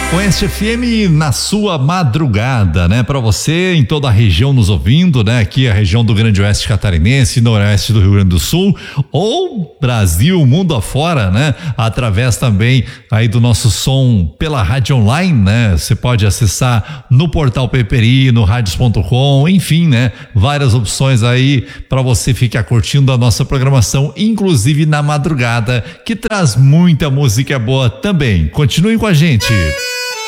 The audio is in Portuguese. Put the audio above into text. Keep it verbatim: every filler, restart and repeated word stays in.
Oeste F M na sua madrugada, né? Para você em toda a região nos ouvindo, né? Aqui a região do Grande Oeste Catarinense, noroeste do Rio Grande do Sul, ou Brasil, mundo afora, né? Através também aí do nosso som pela rádio online, né? Você pode acessar no portal Peperi, no radios ponto com, enfim, né? Várias opções aí para você ficar curtindo a nossa programação, inclusive na madrugada, que traz muita música boa também. Continuem com a gente.